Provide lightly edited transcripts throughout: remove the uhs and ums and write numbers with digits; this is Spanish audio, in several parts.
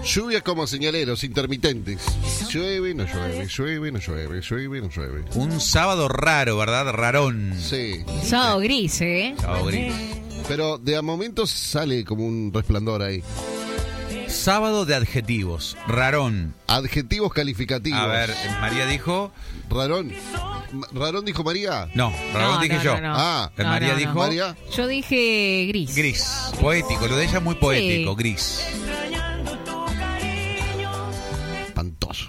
Lluvia como señaleros intermitentes. Llueve, no llueve, llueve, no llueve, llueve, no llueve. Un sábado raro, ¿verdad? Rarón. Sí. Sábado gris, ¿eh? Sábado gris. Pero de a momentos sale como un resplandor ahí. Sábado de adjetivos. Rarón. Adjetivos calificativos. A ver, María dijo... Rarón. ¿Rarón dijo María? No, Rarón dije yo. No. Ah, María dijo... María. Yo dije gris. Gris. Poético, lo de ella es muy poético, Sí. gris. Espantoso.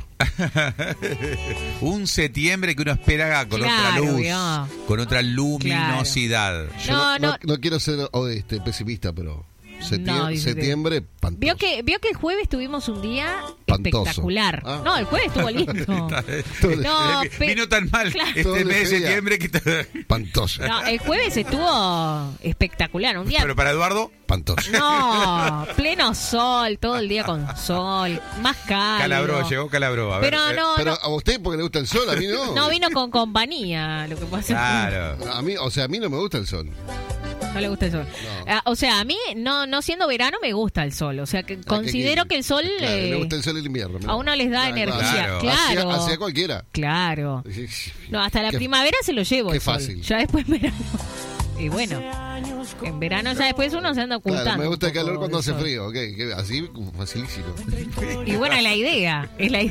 Un septiembre que uno espera con Claro, otra luz, vio. con otra luminosidad. Yo No. no quiero ser pesimista, pero No, dice septiembre, espantoso. Vio que el jueves tuvimos un día Espantoso. espectacular. Ah. No, el jueves estuvo lindo. No, Vino tan mal claro. este Todo mes de le fea. septiembre que... Espantoso. No, el jueves estuvo espectacular. Un día. Pero para Eduardo, Espantoso. No, pleno sol, todo el día con sol, más cálido. Calabró, llegó Calabró. A ver. Pero no, Pero no, a usted porque le gusta el sol, a mí no. no vino con compañía, lo que pasa. Claro. A mí, o sea, a mí no me gusta el sol. No le gusta el sol. No. O sea, a mí, no siendo verano, me gusta el sol. O sea, que considero que el sol Claro, me gusta el sol y el invierno. a uno les da energía. Claro. Hacia cualquiera. Claro. No, hasta la Qué- primavera se lo llevo qué el sol. fácil. Ya después verano. Y bueno, en verano ya después uno se anda ocultando. Claro, me gusta el un poco calor cuando del hace sol. frío, ok, así facilísimo. Y bueno, es la idea.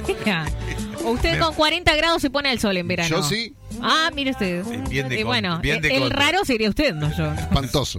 O usted con 40 grados se pone al sol en verano. Yo sí, Ah, mire usted. Bien de Y bueno, bien de el contra. raro sería usted, no yo. espantoso.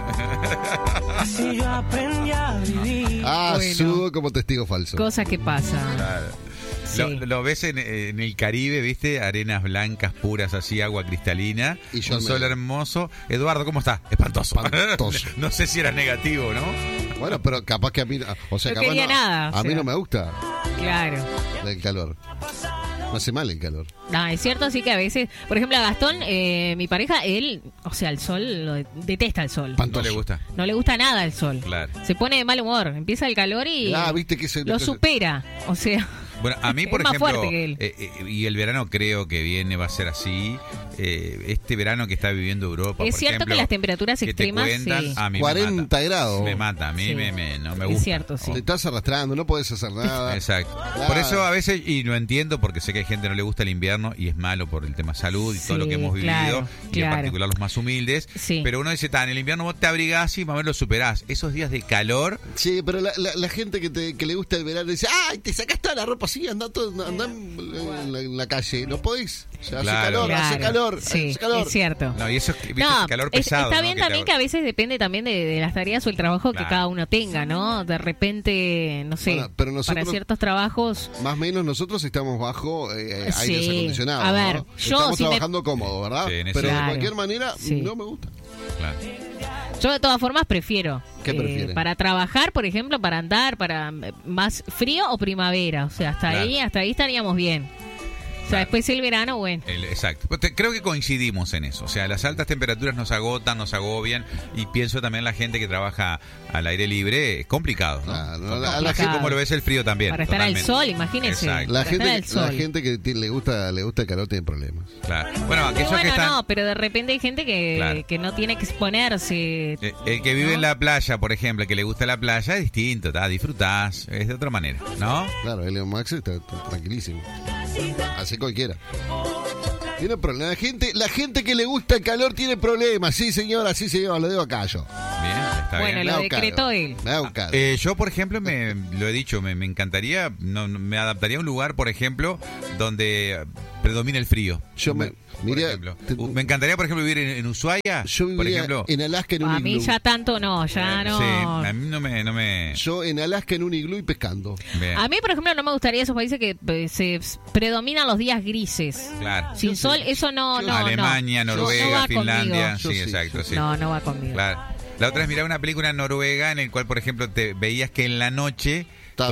Así yo aprendí a vivir. Ah, Bueno. sudo como testigo falso. Cosas que pasan. Claro. Sí. Lo ves en el Caribe, ¿viste? Arenas blancas, puras, así, agua cristalina. Y yo un en sol medio. hermoso. Eduardo, ¿cómo está? Espantoso. Espantoso. No sé si era negativo, ¿no? Bueno, pero capaz que a mí, o sea, No capaz quería nada, o a mí sea. no me gusta Claro. el calor. No hace mal el calor. No, es cierto, sí que a veces, por ejemplo, a Gastón, mi pareja, él, o sea, el sol, detesta el sol. No le gusta. No le gusta nada el sol. Claro. Se pone de mal humor. Empieza el calor y Viste que lo supera. O sea, Bueno, a mí, por Es más ejemplo, fuerte que él. y el verano creo que viene, va a ser así. Este verano que está viviendo Europa, es por cierto ejemplo, que las temperaturas que te extremas, cuentan, sí. a mí 40 grados. me mata, a mí Sí. no me Es gusta. cierto, sí. Te estás arrastrando, no podés hacer nada. Exacto. Claro. Por eso a veces, y lo entiendo porque sé que hay gente que no le gusta el invierno y es malo por el tema salud y todo Sí, lo que hemos vivido, claro, y en claro. particular los más humildes. Sí. Pero uno dice, en el invierno vos te abrigás y más o menos lo superás. Esos días de calor, Sí, pero la gente que le gusta el verano dice, ¡ay, te sacás toda la ropa así! Andá en la calle. No podés. O sea, Claro. hace calor, Sí, hace calor. es cierto. no, y eso es ¿viste? No, ese calor pesado. está ¿no? bien Que también que a veces depende también de las tareas o el trabajo Claro. que cada uno tenga, ¿no? De repente, no sé, Bueno, pero nosotros- para ciertos trabajos. Más o menos nosotros estamos bajo aires Sí. acondicionados. A ver, ¿no? yo estamos si me- trabajando cómodo, ¿verdad? Sí, en eso. Pero Claro. de cualquier manera Sí. no me gusta. Claro. Yo de todas formas prefiero. ¿Qué prefiere? Para trabajar, por ejemplo, para andar, para más frío o primavera. O sea, hasta Claro. ahí estaríamos bien. O sea, después el verano, bueno. Exacto. Pues creo que coincidimos en eso. O sea, las altas temperaturas nos agotan, nos agobian. Y pienso también la gente que trabaja al aire libre, es complicado, ¿no? Claro, a la Así gente- como lo ves el frío también. Para estar al totalmente. sol, imagínense. Exacto. La Para estar al gente, sol. la gente que le gusta el calor tiene problemas. Claro. Bueno, aquellos Bueno, que están... no, pero de repente hay gente Claro. que no tiene que exponerse. El que vive ¿no? en la playa, por ejemplo, el que le gusta la playa, es distinto, disfrutás, es de otra manera, ¿no? Claro, Elon Max está tranquilísimo. Así cualquiera. Tiene problemas. La gente que le gusta el calor tiene problemas. Sí, señora, lo digo acá yo. Bien, está Bueno, bien. lo Me hago decretó cargo. él. Me hago cargo. Yo, por ejemplo, lo he dicho, me encantaría, me adaptaría a un lugar, por ejemplo, donde predomina el frío. Yo por mirá, ejemplo. Me encantaría, por ejemplo, vivir en Ushuaia, Yo por viviría ejemplo. en Alaska en un A mí iglú. ya tanto no, ya no. Sí, a mí no me... Yo en Alaska en un iglú y pescando. Bien, A mí, por ejemplo, no me gustaría esos países que se predominan los días grises. claro. Sin Yo sol, sí. eso no, Yo- no, Alemania, no. Noruega, No va Finlandia, conmigo. Yo sí, sí, exacto, yo sí. No, no va conmigo. Claro. La otra es mirar una película en Noruega en el cual, por ejemplo, te veías que en la noche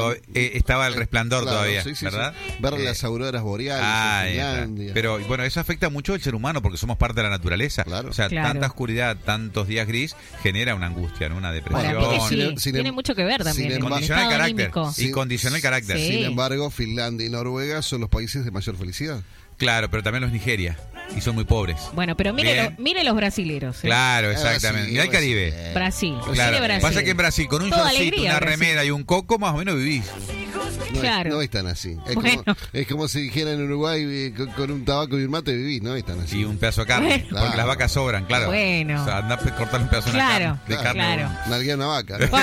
estaba el resplandor Claro, todavía, sí, sí, ¿verdad? sí. Ver las auroras boreales en ahí está. Finlandia. Pero bueno, eso afecta mucho al ser humano porque somos parte de la naturaleza. Claro. O sea, Claro. tanta oscuridad, tantos días gris genera una angustia, ¿no? Una Para depresión. mí que sí, Sin tiene em- mucho que ver también. sin el embargo- Condiciona el estado carácter. anímico. Y condiciona el carácter. Sí. Sin embargo, Finlandia y Noruega son los países de mayor felicidad. Claro, pero también los Nigeria. y son muy pobres. Bueno, pero mire, Bien. mire los brasileros. Claro, exactamente. sí, Mira el Caribe. Brasil. Claro. Mire Brasil. Pasa que en Brasil, con un Toda shortcito, alegría, una Brasil. remera y un coco, más o menos vivís. No, Claro. no es tan así. Bueno. Es como si dijeran en Uruguay con un tabaco y un mate vivís, no es tan así. Y un pedazo de carne. Bueno. Porque Claro. las vacas sobran, claro. Bueno. O sea, andá a cortar un pedazo de una Claro, carne, de carne. claro. Nalguea una vaca. ¿no?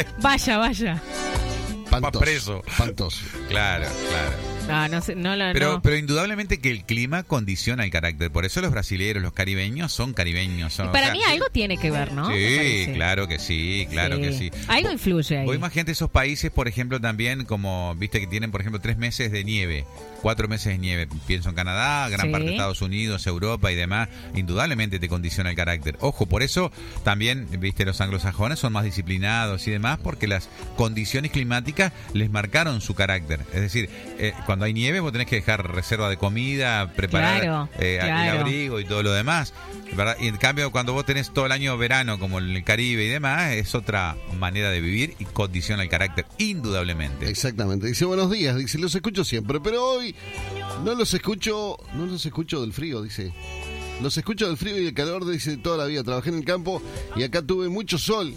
Vaya. Pantoso, preso. Pantoso. Claro, claro. No sé, no lo. Pero, no. pero indudablemente que el clima condiciona el carácter. Por eso los brasileños, los caribeños son caribeños. Y para mí algo tiene que ver, ¿no? Me Sí, parece. claro que sí, claro que sí. Algo influye ahí. Vos imagínate esos países, por ejemplo, también como, viste que tienen, por ejemplo, 3 meses de nieve, 4 meses de nieve. Pienso en Canadá, gran Sí. parte de Estados Unidos, Europa y demás. Indudablemente te condiciona el carácter. Ojo, por eso también, viste, los anglosajones son más disciplinados y demás, porque las condiciones climáticas les marcaron su carácter. Es decir, cuando hay nieve vos tenés que dejar reserva de comida, preparar Claro, el claro. abrigo y todo lo demás, ¿verdad? Y en cambio cuando vos tenés todo el año verano como en el Caribe y demás, es otra manera de vivir y condiciona el carácter, indudablemente. Exactamente. Dice, buenos días. Dice, los escucho siempre, pero hoy no los escucho del frío, dice. Los escucho del frío y del calor, dice, toda la vida. Trabajé en el campo y acá tuve mucho sol.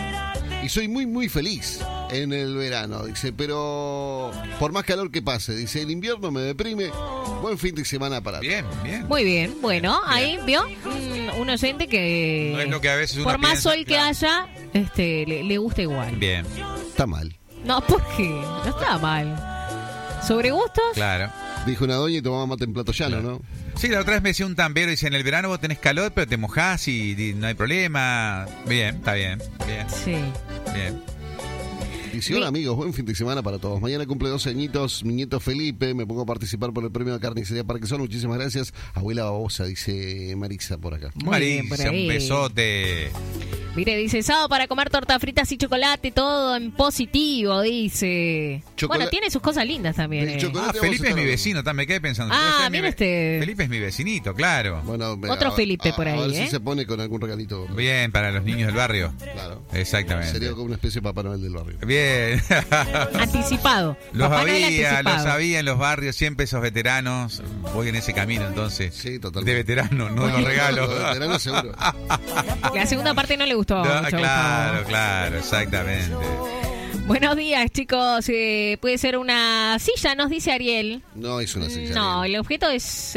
Y soy muy, muy feliz en el verano, dice, pero por más calor que pase, dice, el invierno me deprime. Buen fin de semana para Bien, bien. Muy bien, bueno, ahí vio un oyente que No es lo que a veces uno por más piensa, sol que claro. haya, le gusta igual. Bien, todos. Está mal. No, ¿por qué? No está mal. ¿Sobre gustos? claro. Dijo una doña y tomaba mate en plato llano, ¿no? Sí, la otra vez me decía un tambero, dice, en el verano vos tenés calor, pero te mojás y no hay problema. Bien, está bien, bien, Sí. bien. Dice, hola amigos, buen fin de semana para todos. Mañana cumple 12 añitos mi nieto Felipe. Me pongo a participar por el premio de carnicería Parquesón. Muchísimas gracias. Abuela babosa, dice Marisa por acá. Muy bien, por Marisa, un ahí. besote. Mire, dice, sábado para comer torta fritas y chocolate, todo en positivo, dice. Bueno, tiene sus cosas lindas también. El chocolate. Ah, vamos a Felipe es estar mi hablando. vecino, también me quedé pensando. Ah, Ese es mi mire este. Felipe es mi vecinito, claro. Bueno, Otro Felipe por ahí, A ver si ¿eh? se pone con algún regalito. Bien, para los niños del barrio. Claro. Exactamente. Sería como una especie de Papá Noel del barrio. Bien. Anticipado. Los Papá Noel había anticipado. en los barrios, siempre esos veteranos. Voy en ese camino entonces. Sí, totalmente. De veterano, no de los regalos. Los veteranos seguro. La segunda parte no le gustó No, mucho. claro, Gustavo. claro, exactamente. Buenos días, chicos. Puede ser una silla, nos dice Ariel. No es una silla. No, Ariel. el objeto es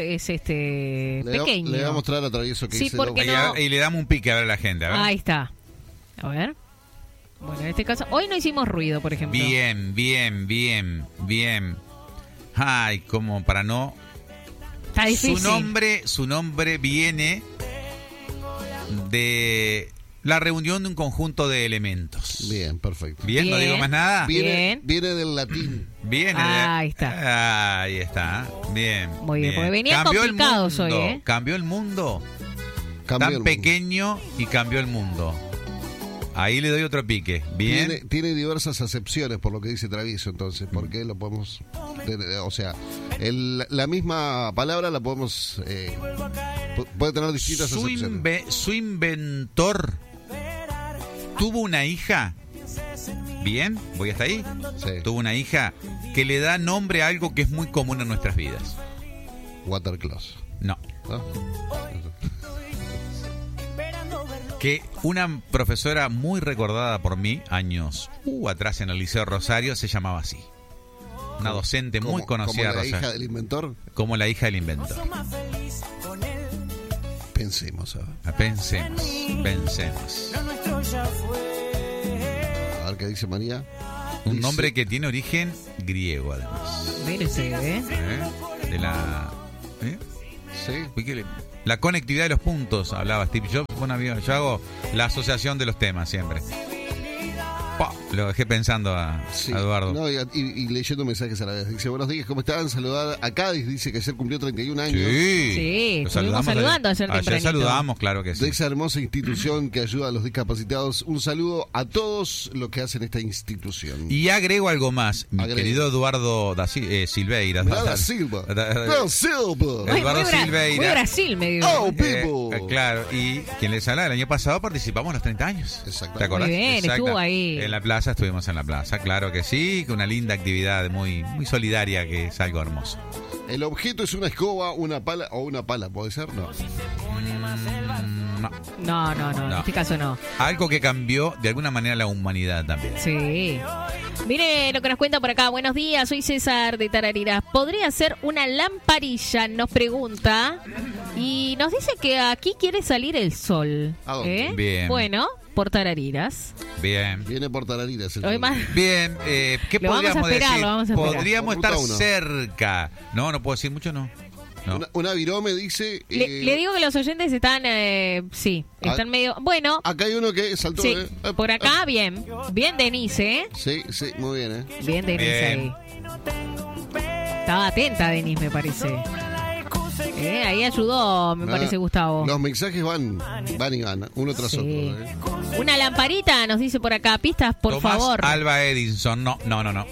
pequeño. Le voy a mostrar a travieso que Sí, dice porque Y, no. y le damos un pique a ver a la gente. A ver. Ahí está. A ver. Bueno, en este caso, hoy no hicimos ruido, por ejemplo. Bien, bien, bien, bien. Ay, como para no. Está difícil. Su nombre viene de la reunión de un conjunto de elementos. Bien, perfecto. Bien, no Bien. digo más nada. Bien. Viene del latín. Bien. Ahí está. Ahí está. Bien. Muy bien, porque venían Cambió el complicados mundo. hoy, ¿eh? Cambió el mundo. Cambió el Tan mundo. pequeño y cambió el mundo. Ahí le doy otro pique. Bien. Tiene diversas acepciones por lo que dice Travieso, entonces, porque lo podemos, o sea, la misma palabra la podemos, puede tener distintas acepciones. Su inventor tuvo una hija. Bien, voy hasta ahí. Sí. Tuvo una hija que le da nombre a algo que es muy común en nuestras vidas. Watercloss. No. ¿No? Que una profesora muy recordada por mí, años atrás en el Liceo Rosario, se llamaba así. Una docente muy conocida. ¿Como la Rosario. hija del inventor? Como la hija del inventor. Pensemos, a ver. Pensemos. A ver qué dice María. Un Dice- nombre que tiene origen griego, además. Mírese, ¿eh? De la... Sí. La conectividad de los puntos, hablaba Steve Jobs. Bueno, amigo, yo hago la asociación de los temas siempre. Pa, lo dejé pensando a Sí. Eduardo. No, y leyendo mensajes a la vez. Dice, buenos días, ¿cómo están? Saludar a Cádiz, dice que ayer cumplió 31 años. Sí, Lo estuvimos saludando ayer tempranito. saludamos, claro que De sí. esa hermosa institución que ayuda a los discapacitados. Un saludo a todos los que hacen esta institución. Y agrego algo más, mi Agrego. querido Eduardo Silveira. Mirá da Silva. Da Silva. Ay, Eduardo muy Silveira. muy Brasil, me digo. Oh, people. Claro, y quien les habla, el año pasado participamos en los 30 años. Exactamente. ¿Te acordás? Muy bien, Exacto. estuvo ahí. En la plaza plaza, estuvimos en la plaza, claro que sí, con una linda actividad muy, muy solidaria que es algo hermoso. ¿El objeto es una escoba, una pala o una pala? ¿Puede ser? No. No, en este caso no. Algo que cambió de alguna manera la humanidad también. Sí. Mire lo que nos cuenta por acá. Buenos días, soy César de Tarariras. ¿Podría ser una lamparilla? Nos pregunta. Y nos dice que aquí quiere salir el sol. ¿A dónde? Bien. Bueno, por Tarariras. Bien. Viene por Tarariras. Bien. ¿Qué Lo podríamos vamos a esperar, decir? lo vamos a esperar. Podríamos Por ruta estar uno. cerca. No puedo decir mucho, no. Una virome dice... Le digo que los oyentes están, están medio... Bueno, Acá hay uno que saltó. sí, por acá, bien. Bien, Denise, ¿eh? Sí, muy bien, Bien, Denise Bien. ahí. Estaba atenta, Denise, me parece. Ahí ayudó, me parece, Gustavo. Los mensajes van y van, uno tras Sí. otro. Una lamparita, nos dice por acá. Pistas, por Tomás favor. Alva Edison, no.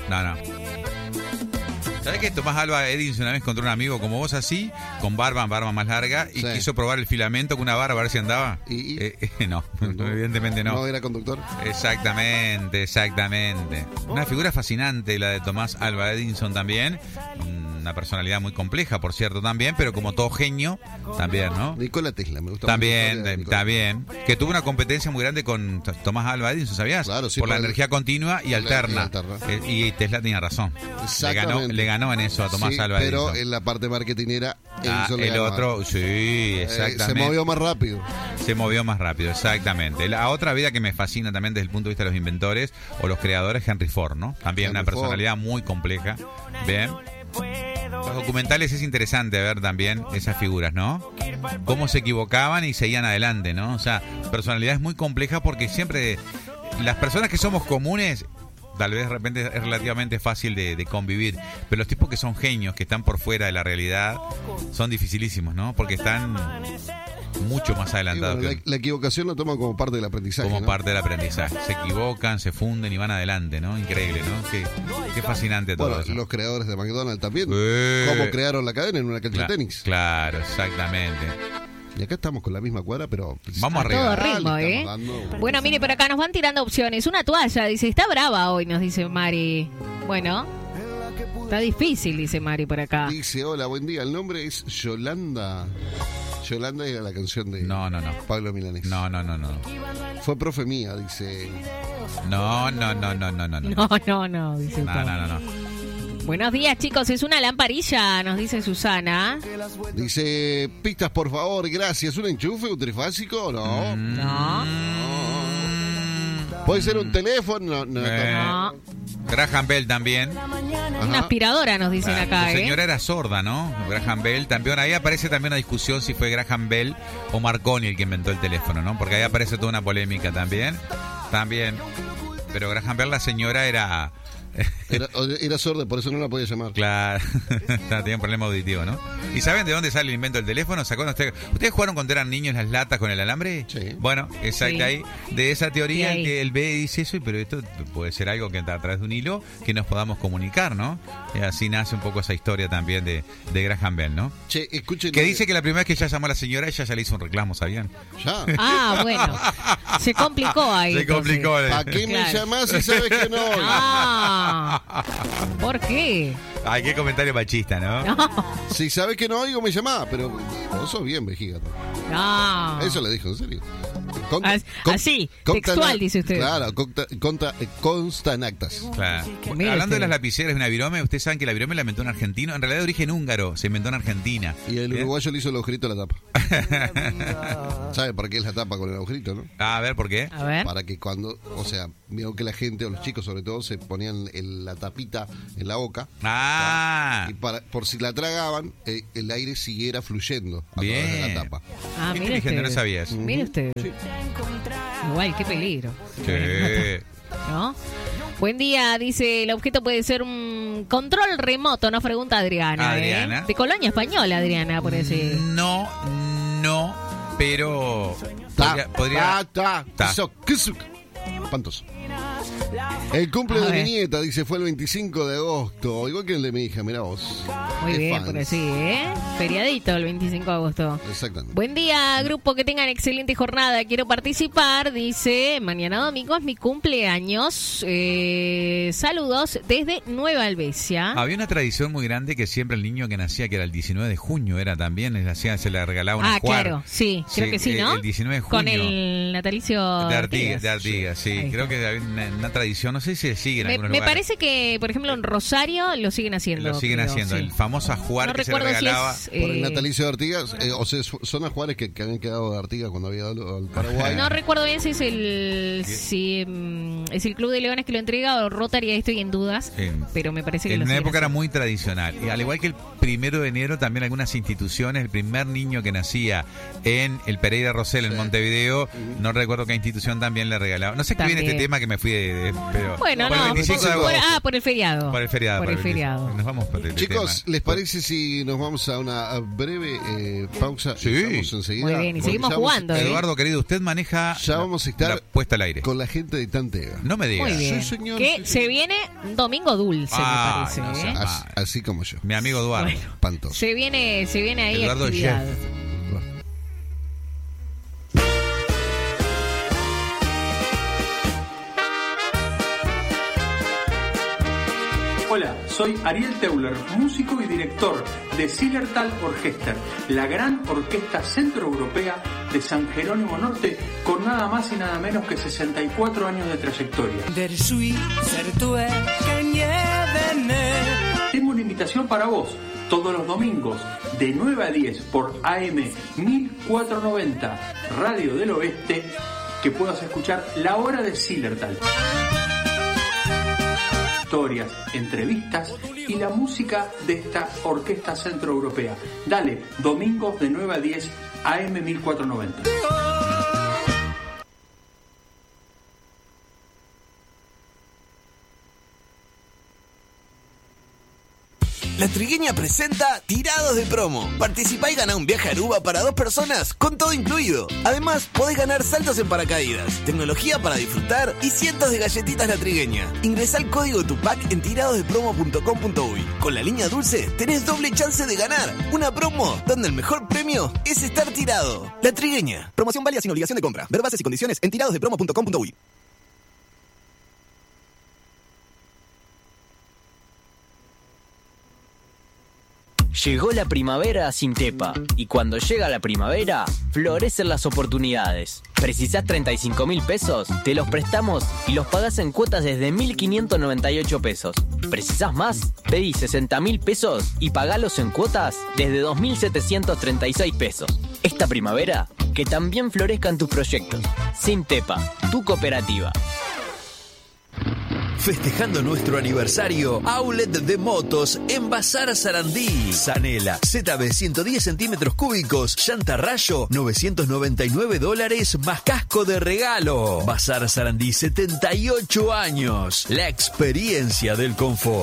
¿Sabés que Tomás Alva Edison una vez encontró un amigo como vos así, con barba más larga, y Sí. quiso probar el filamento con una barba a ver si andaba? ¿Y? No, evidentemente no. ¿No era conductor? Exactamente. Una figura fascinante la de Tomás Alva Edison también. Una personalidad muy compleja, por cierto, también, pero como todo genio, también, ¿no? Nikola Tesla, me gusta También, mucho la historia de Nikola. también. Que tuvo una competencia muy grande con Tomás Alva Edison, ¿sabías? Claro, sí, por la por el- energía continua y alterna. alterna. Y Tesla tenía razón. Exactamente. Le ganó en eso a Tomás Sí, Alva pero Edison. en la parte marketinera, Edison le El ganó. otro, sí, exactamente. Se movió más rápido. Se movió más rápido, exactamente. La otra vida que me fascina también desde el punto de vista de los inventores o los creadores, Henry Ford, ¿no? También Henry una personalidad muy compleja. Bien. Los documentales es interesante ver también esas figuras, ¿no? Cómo se equivocaban y seguían adelante, ¿no? O sea, personalidades muy complejas porque siempre las personas que somos comunes, tal vez de repente es relativamente fácil de convivir, pero los tipos que son genios, que están por fuera de la realidad, son dificilísimos, ¿no? Porque están mucho más Y adelantados. bueno, que- la equivocación lo toman como parte del aprendizaje. como ¿no? parte del aprendizaje. Se equivocan, se funden y van adelante, ¿no? Increíble, ¿no? Qué fascinante todo Bueno, eso. los creadores de McDonald's también. Eh. Cómo crearon la cadena en una cancha de tenis. Claro, exactamente. Y acá estamos con la misma cuadra, pero... Vamos A todo arriba. ritmo, le ¿eh? estamos dando- Bueno, mire, por acá nos van tirando opciones. Una toalla, dice, está brava hoy, nos dice Mari. Bueno, está difícil, dice Mari por acá. Dice, hola, buen día. El nombre es Yolanda. Yolanda era la canción de No. Pablo Milanés. No. Fue profe mía, dice. No. No, dice usted. No. Buenos días, chicos. Es una lamparilla, nos dice Susana. Dice, pistas por favor, gracias. ¿Un enchufe, un trifásico? No. No. ¿Puede ser un teléfono? No. No. Graham Bell también. Una aspiradora, nos dicen acá, La ¿eh? señora era sorda, ¿no? Graham Bell también. Ahí aparece también una discusión si fue Graham Bell o Marconi el que inventó el teléfono, ¿no? Porque ahí aparece toda una polémica también. Pero Graham Bell, la señora era... Era sorda, por eso no la podía llamar. Claro, tenía un problema auditivo, ¿no? ¿Y saben de dónde sale el invento del teléfono? ¿Se acuerdan ustedes jugaron cuando eran niños las latas con el alambre? Sí. Bueno, exacto, Sí. ahí, de esa teoría De ahí. que él ve y dice eso, pero esto puede ser algo que entra a través de un hilo que nos podamos comunicar, ¿no? Y así nace un poco esa historia también de Graham Bell, ¿no? Che, escuchen. Que dice que la primera vez que ella llamó a la señora, ella ya le hizo un reclamo, ¿sabían? Ya. Ah, bueno. Se complicó ahí. Se entonces. complicó. ¿Para qué me Claro. llamás si sabes que no? Ah. ¿Por qué? Ay, qué comentario machista, ¿no? No. Si sabes que no oigo, me llamás. Pero vos sos bien, vejiga. No. Eso le dijo, en serio. Así, textual, dice usted. Claro, constan actas. Claro. Mire Hablando usted. de las lapiceras de una virome, ustedes saben que la virome la inventó un argentino, en realidad de origen húngaro, se inventó en Argentina. Y el ¿Bien? uruguayo le hizo el agujerito a la tapa. ¿Sabe por qué es la tapa con el agujerito, no? A ver, ¿por qué? A ver. Para que cuando, o sea, veo que la gente, o los chicos sobre todo, se ponían la tapita en la boca. Ah, Y por si la tragaban, el aire siguiera fluyendo a través de bien. la tapa. Ah, Qué mire inteligente, usted. no sabías. Mire usted. Igual, qué peligro. Sí. ¿No? Buen día, dice, el objeto puede ser un control remoto, nos pregunta Adriana. Adriana. ¿Eh? De Colonia Española, Adriana, por decir. No, pero podría. Ta. Ta. Espantoso. El cumple A de ver. mi nieta, dice, fue el 25 de agosto. Igual que el de mi hija, mirá vos. Muy Es bien, fans. por así, feriadito el 25 de agosto. Exactamente. Buen día, grupo, que tengan excelente jornada. Quiero participar, dice, mañana domingo es mi cumpleaños. Saludos desde Nueva Albesia. Había una tradición muy grande que siempre el niño que nacía, que era el 19 de junio, era también, se le regalaba un ajuar. Claro, sí, creo que sí, ¿no? El 19 de junio. Con el natalicio De Artigas, sí. Ahí Creo está. que había una tradición, no sé si se sigue en algunos Me lugares. parece que, por ejemplo, en Rosario lo siguen haciendo. Lo siguen creo, haciendo, sí. el famoso ajuar No que se le recuerdo si regalaba. es, Por el natalicio de Artigas, o sea, son ajuares que habían quedado de Artigas cuando había dado al Paraguay. No recuerdo bien si es es el Club de Leones que lo entrega o Rotary, ahí estoy en dudas, pero me parece que En lo una siguen época era haciendo. muy tradicional. Y al igual que el 1 de enero, también algunas instituciones, el primer niño que nacía en el Pereira Rosell, en Montevideo, no recuerdo qué institución también le regalaba. No sé qué viene este También. tema que me fui pero Bueno, por el no, 25 de por, agosto. por el feriado. Por el feriado. Por el feriado. Nos vamos por el Chicos, tema. ¿les parece si nos vamos a una breve pausa? Sí. Y vamos enseguida. Muy bien, y Porque seguimos ya vamos- jugando, Eduardo, querido, usted maneja Ya vamos a estar la puesta al aire. con la gente de Tantega. No me digas. Muy bien. Sí, señor, que sí, se señor. viene un domingo dulce, Ah, me no parece. seas ¿eh? Así como yo. Mi amigo Eduardo. Bueno. Espantoso. Se viene ahí Eduardo actividad. Chef. Hola, soy Ariel Teuler, músico y director de Zillertal Orchester, la gran orquesta centroeuropea de San Jerónimo Norte, con nada más y nada menos que 64 años de trayectoria. Tengo una invitación para vos, todos los domingos, de 9 a 10 por AM 1490, Radio del Oeste, que puedas escuchar La Hora de Zillertal. Historias, entrevistas y la música de esta orquesta centroeuropea. Dale, domingos de 9 a 10, AM 1490. La Trigueña presenta Tirados de Promo. Participá y gana un viaje a Aruba para 2 personas con todo incluido. Además, podés ganar saltos en paracaídas, tecnología para disfrutar y cientos de galletitas La Trigueña. Ingresá el código TUPAC en tiradosdepromo.com.uy. Con la línea dulce tenés doble chance de ganar. Una promo donde el mejor premio es estar tirado. La Trigueña. Promoción válida sin obligación de compra. Ver bases y condiciones en tiradosdepromo.com.uy. Llegó la primavera a Sintepa y cuando llega la primavera, florecen las oportunidades. ¿Precisás 35.000 pesos? Te los prestamos y los pagás en cuotas desde 1.598 pesos. ¿Precisás más? Pedí 60.000 pesos y pagalos en cuotas desde 2.736 pesos. Esta primavera, que también florezcan tus proyectos. Sintepa, tu cooperativa. Festejando nuestro aniversario, Outlet de Motos en Bazar Sarandí. Zanela, ZB 110 centímetros cúbicos, llanta rayo, $999 más casco de regalo. Bazar Sarandí, 78 años. La experiencia del confort.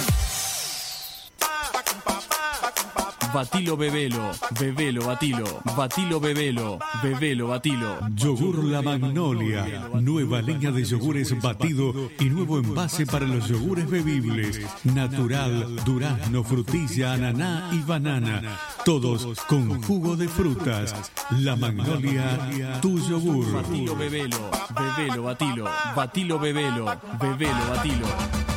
Batilo Bebelo, Bebelo Batilo, Batilo Bebelo, Bebelo Batilo. Yogur La Magnolia, nueva línea de yogures batido y nuevo envase para los yogures bebibles. Natural, durazno, frutilla, ananá y banana. Todos con jugo de frutas. La Magnolia, tu yogur. Batilo Bebelo, Bebelo Batilo, Batilo Bebelo, Bebelo Batilo.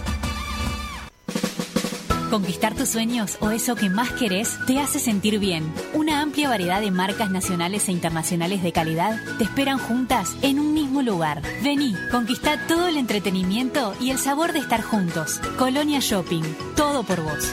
Conquistar tus sueños o eso que más querés te hace sentir bien. Una amplia variedad de marcas nacionales e internacionales de calidad te esperan juntas en un mismo lugar. Vení, conquistá todo el entretenimiento y el sabor de estar juntos. Colonia Shopping, todo por vos.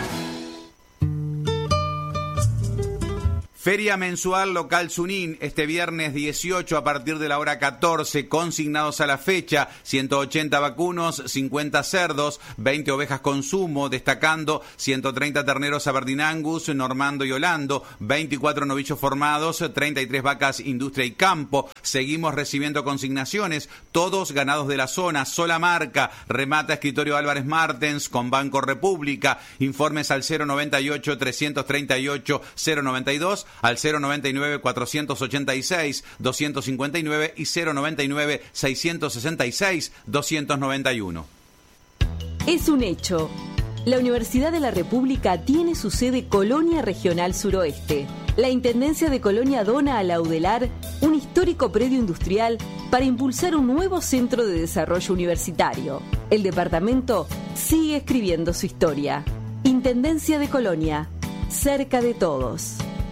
Feria mensual local Sunín, este viernes 18 a partir de la hora 14, consignados a la fecha, 180 vacunos, 50 cerdos, 20 ovejas consumo, destacando 130 terneros Aberdeen Angus, Normando y Holando, 24 novillos formados, 33 vacas industria y campo. Seguimos recibiendo consignaciones, todos ganados de la zona, sola marca, remata escritorio Álvarez Martens con Banco República, informes al 098-338-092, al 099-486-259 y 099-666-291. Es un hecho. La Universidad de la República tiene su sede Colonia Regional Suroeste. La Intendencia de Colonia dona a la UDELAR un histórico predio industrial para impulsar un nuevo centro de desarrollo universitario. El departamento sigue escribiendo su historia. Intendencia de Colonia, cerca de todos.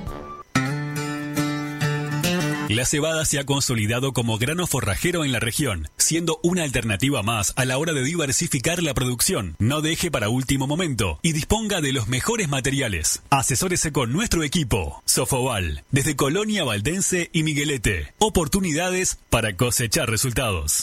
La cebada se ha consolidado como grano forrajero en la región, siendo una alternativa más a la hora de diversificar la producción. No deje para último momento y disponga de los mejores materiales. Asesórese con nuestro equipo. Sofoval, desde Colonia Valdense y Miguelete. Oportunidades para cosechar resultados.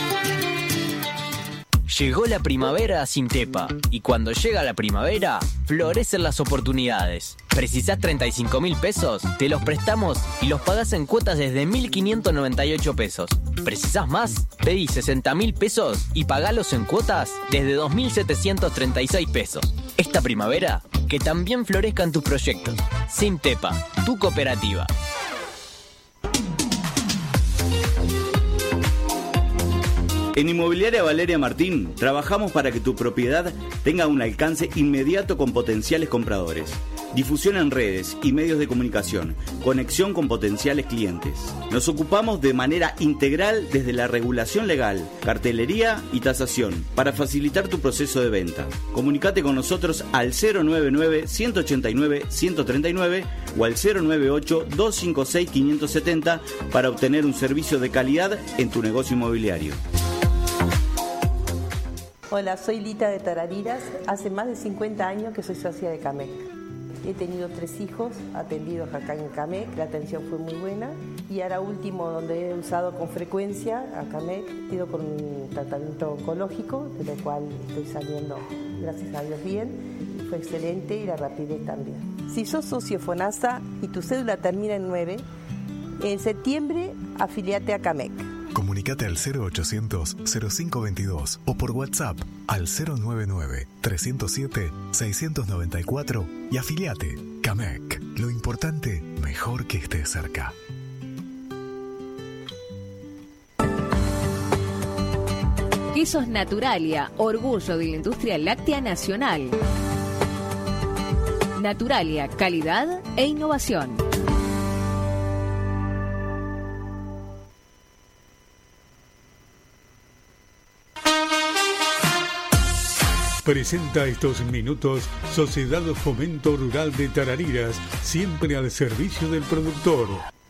Llegó la primavera a Sintepa y cuando llega la primavera, florecen las oportunidades. ¿Precisás 35.000 pesos? Te los prestamos y los pagás en cuotas desde 1.598 pesos. ¿Precisás más? Pedí 60.000 pesos y pagalos en cuotas desde 2.736 pesos. Esta primavera, que también florezcan tus proyectos. Sintepa, tu cooperativa. En Inmobiliaria Valeria Martín trabajamos para que tu propiedad tenga un alcance inmediato con potenciales compradores. Difusión en redes y medios de comunicación, conexión con potenciales clientes. Nos ocupamos de manera integral desde la regulación legal, cartelería y tasación para facilitar tu proceso de venta. Comunicate con nosotros al 099-189-139 o al 098-256-570 para obtener un servicio de calidad en tu negocio inmobiliario. Hola, soy Lita de Tarariras. Hace más de 50 años que soy socia de CAMEC. He tenido 3 hijos atendidos acá en CAMEC, la atención fue muy buena. Y ahora último, donde he usado con frecuencia a CAMEC, he sido con un tratamiento oncológico, de lo cual estoy saliendo, gracias a Dios, bien. Fue excelente y la rapidez también. Si sos socio FONASA y tu cédula termina en 9, en septiembre afiliate a CAMEC. Comunicate al 0800-0522 o por WhatsApp al 099-307-694 y afiliate. CAMEC. Lo importante, mejor que estés cerca. Quesos Naturalia, orgullo de la industria láctea nacional. Naturalia, calidad e innovación. Presenta estos minutos Sociedad Fomento Rural de Tarariras, siempre al servicio del productor.